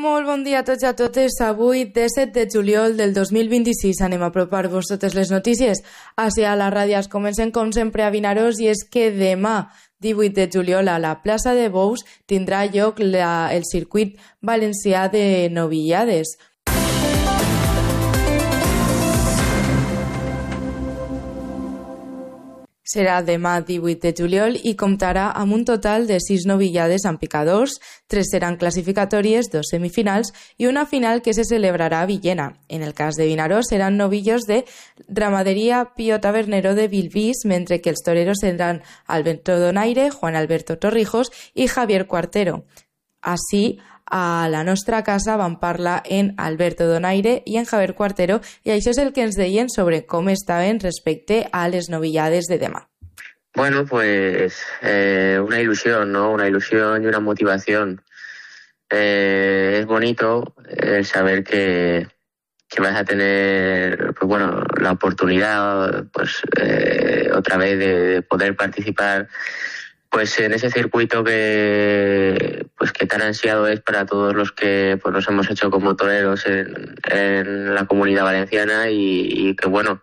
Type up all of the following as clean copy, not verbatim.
Molt bon dia a tots i a totes. Avui, 17 de juliol del 2026, anem a apropar-vos totes les notícies. Així a la ràdio comencem com sempre a Vinaròs, i és que demà, 18 de juliol, a la plaça de Bous tindrà lloc el circuit valencià de novillades. Serà demà 18 de juliol i comptarà amb un total de 6 novillades amb picadors, 3 seran classificatòries, 2 semifinals i una final que se celebrarà a Villena. En el cas de Vinaròs seran novillos de Ramaderia Pío Tabernero de Vilvís, mentre que els toreros seran Alberto Donaire, Juan Alberto Torrijos i Javier Cuartero. Així, a la nostra casa vam parlar en Alberto Donaire i en Javier Cuartero, i això és el que ens deien sobre com estaven respecte a les novillades de demà. Bueno, pues una ilusión, ¿no? Una ilusión y una motivación. Es bonito saber que vas a tener, pues bueno, la oportunidad, pues otra vez de poder participar, pues en ese circuito que tan ansiado es para todos los que pues nos hemos hecho como toreros en la Comunidad Valenciana, y que bueno,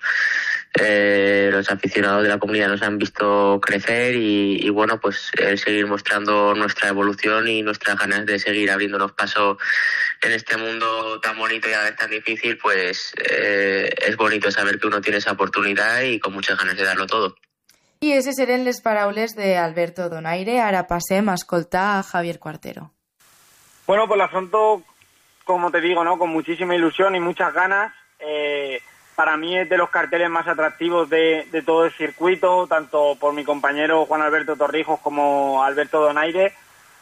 los aficionados de la comunidad nos han visto crecer y bueno, pues seguir mostrando nuestra evolución y nuestras ganas de seguir abriéndonos paso en este mundo tan bonito y a veces tan difícil. Pues es bonito saber que uno tiene esa oportunidad y con muchas ganas de darlo todo. I aquestes eren les paraules d'Alberto Donaire. Ara passem a escoltar a Javier Cuartero. Bueno, pues la afronto, como te digo, ¿no? Con muchísima ilusión y muchas ganas. Para mí es de los carteles más atractivos de todo el circuito, tanto por mi compañero Juan Alberto Torrijos como Alberto Donaire.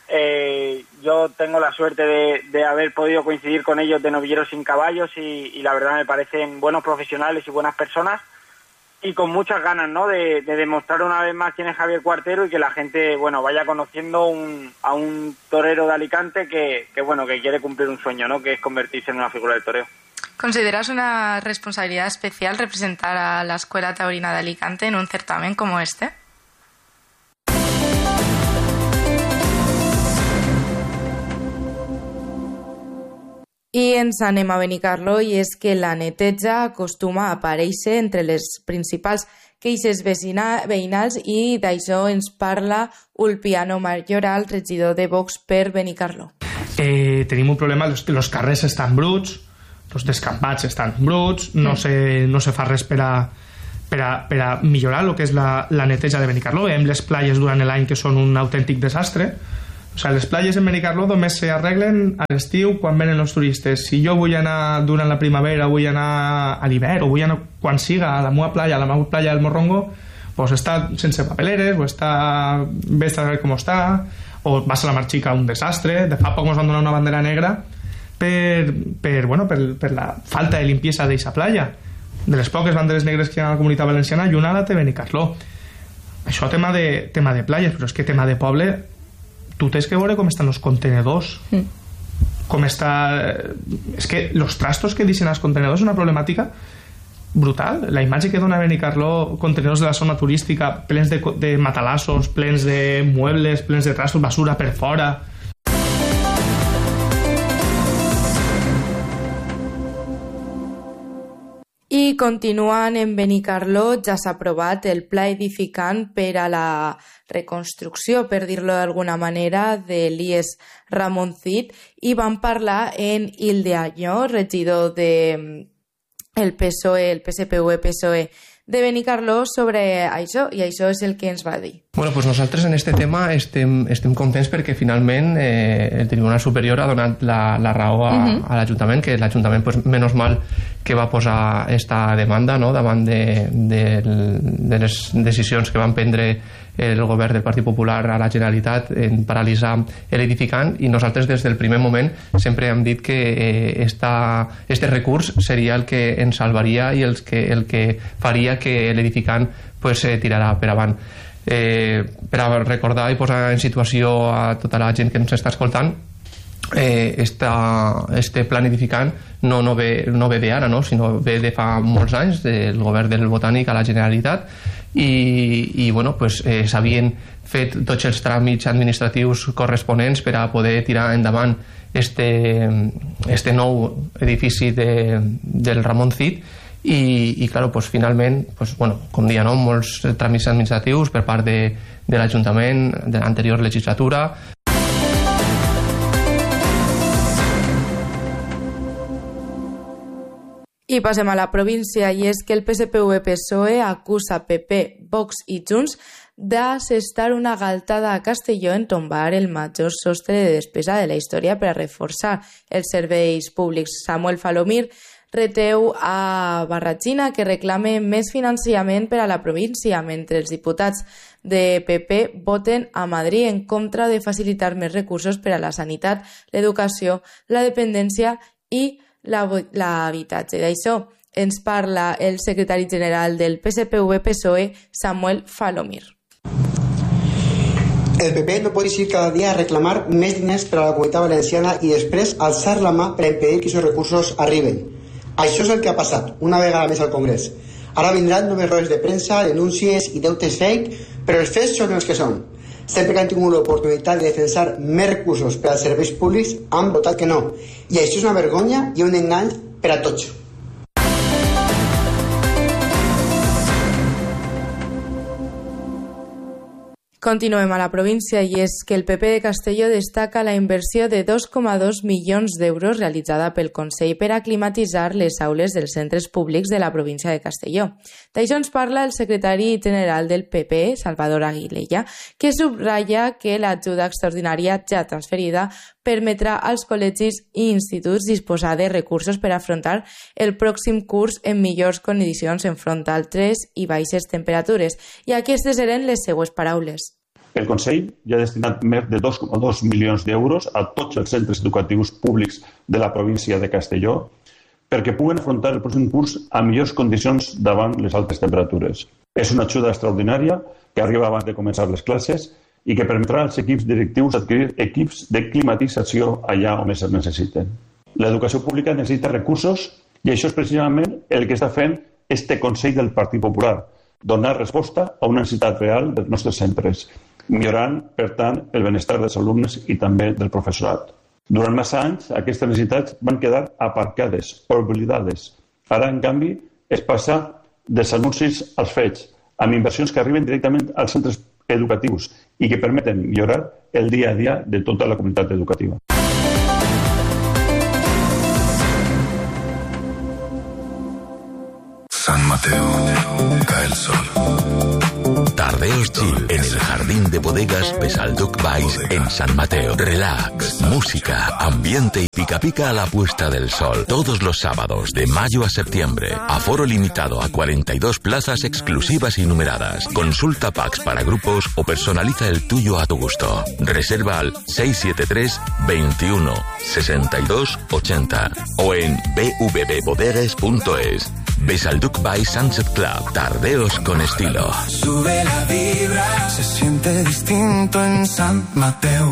Yo tengo la suerte de haber podido coincidir con ellos de novilleros sin caballos y la verdad me parecen buenos profesionales y buenas personas. Y con muchas ganas, ¿no? De demostrar una vez más quién es Javier Cuartero y que la gente, bueno, vaya conociendo a un torero de Alicante que quiere cumplir un sueño, ¿no? Que es convertirse en una figura del toreo. ¿Consideras una responsabilidad especial representar a la Escuela Taurina de Alicante en un certamen como este? I ens anem a Benicarló, i és que la neteja acostuma a aparèixer entre les principals queixes veïnals, i d'això ens parla Ulpiano Mayoral, regidor de Vox per Benicarló. Tenim un problema, los carrers estan bruts, els descampats estan bruts, no se fa res per a millorar el que és la neteja de Benicarló. Veiem les platges durant l'any que són un autèntic desastre. O sigui, les platges en Benicarló només s'arreglen a l'estiu quan venen els turistes. Si jo vull anar durant la primavera, vull anar a l'hivern, o vull anar quan siga a la meva platja del Morrongo, pues està sense papeleres, o està ves a veure com està, o vas a la Mar Xica, un desastre. De fa poc ens van donar una bandera negra per la falta de limpiesa d'eixa platja. De les poques banderes negres que hi ha a la Comunitat Valenciana, i una la té Benicarló. Això tema de platges, però és que tema de poble, tu tens que veure com estan els contenedors, com està... És que los trastos que deixen als contenedors és una problemàtica brutal. La imatge que dona Benicarló, contenedors de la zona turística plens de matalassos, plens de muebles, plens de trastos, basura per fora. I continuant en Benicarló, ja s'ha aprovat el pla edificant per a la reconstrucció, per dir-lo d'alguna manera, de l'IES Ramon Cid, i van parlar en Hilde Añó, regidor del PSOE, el PSPV-PSOE de Benicarló, sobre això, i això és el que ens va dir. Bueno, pues nosaltres en este tema estem contents perquè finalment el Tribunal Superior ha donat la raó a l'Ajuntament, que l'Ajuntament, pues, menys mal que va posar esta demanda, no?, davant de les decisions que van prendre el govern del Partit Popular a la Generalitat en paralitzar l'edificant, i nosaltres des del primer moment sempre hem dit que este recurs seria el que ens salvaria i el que faria que l'edificant pues tirarà per avant. Per a recordar i posar en situació a tota la gent que ens està escoltant, este plan edificant no ve d'ara, no? Sinó ve de fa molts anys, del govern del Botànic a la Generalitat, i bueno, pues, s'havien fet tots els tràmits administratius corresponents per a poder tirar endavant este nou edifici del Ramon Cid i claro, pues, finalment, pues, bueno, com deia, no? Molts tràmits administratius per part de l'Ajuntament de l'anterior legislatura. I passem a la província, i és que el PSPV-PSOE acusa PP, Vox i Junts d'assestar una galtada a Castelló en tombar el major sostre de despesa de la història per a reforçar els serveis públics. Samuel Falomir reteu a Barratxina que reclame més finançament per a la província, mentre els diputats de PP voten a Madrid en contra de facilitar més recursos per a la sanitat, l'educació, la dependència i l'habitatge. D'això ens parla el secretari general del PSPV-PSOE, Samuel Falomir. El PP no pot ir cada dia a reclamar més diners per a la Comunitat Valenciana i després alçar la mà per a impedir que aquests recursos arriben. Això és el que ha passat una vegada més al Congrés. Ara vindran només rodes de premsa, denúncies i deutes fake, però els fets són els que són. Sempre que han tingut l'oportunitat de defensar més recursos per als serveis públics, han votat que no. I això és una vergonya i un engany per a tots. Continuem a la província, i és que el PP de Castelló destaca la inversió de 2,2 milions d'euros realitzada pel Consell per a climatitzar les aules dels centres públics de la província de Castelló. D'això ens parla el secretari general del PP, Salvador Aguilella, que subratlla que l'ajuda extraordinària ja transferida permetrà als col·legis i instituts disposar de recursos per afrontar el pròxim curs en millors condicions enfront d'altres i baixes temperatures. I aquestes eren les seues paraules. El Consell ja ha destinat més de 2,2 milions d'euros a tots els centres educatius públics de la província de Castelló perquè puguen afrontar el pròxim curs a millors condicions davant les altes temperatures. És una ajuda extraordinària que arriba abans de començar les classes i que permetrà als equips directius adquirir equips de climatització allà on més es necessiten. L'educació pública necessita recursos i això és precisament el que està fent este Consell del Partit Popular, donar resposta a una necessitat real dels nostres centres, millorant, per tant, el benestar dels alumnes i també del professorat. Durant massa anys, aquestes necessitats van quedar aparcades, oblidades. Ara, en canvi, es passa dels anuncis als fets, amb inversions que arriben directament als centres educatius i que permeten millorar el dia a dia de tota la comunitat educativa. San Mateo, cae el sol. Tardeos chill en el jardín de bodegas Besalduc Valls en San Mateo. Relax, música, ambiente y pica pica a la puesta del sol. Todos los sábados de mayo a septiembre. Aforo limitado a 42 plazas exclusivas y numeradas. Consulta packs para grupos o personaliza el tuyo a tu gusto. Reserva al 673 21 62 80 o en bvbbodegas.es. Besalduc by Sunset Club. Tardeos con estilo. Sube la vibra, se siente distinto en San Mateo.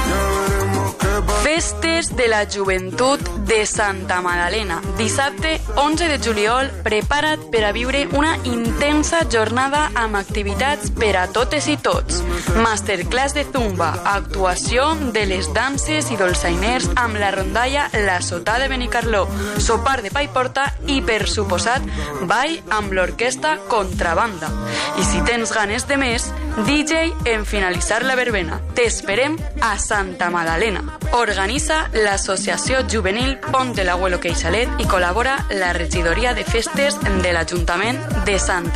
Festes de la Joventut de Santa Magdalena. Dissabte 11 de juliol, prepara't per a viure una intensa jornada amb activitats per a totes i tots. Masterclass de zumba, actuació de les danses i dolçainers amb la rondalla La Sotà de Benicarló, sopar de pa i porta i, per suposat, ball amb l'orquestra Contrabanda. I si tens ganes de més, DJ en finalitzar la verbena. T'esperem a Santa Magdalena. Organitza l'Associació Juvenil Pont de l'Abuelo Queixalet i col·labora la Regidoria de Festes de l'Ajuntament de Santa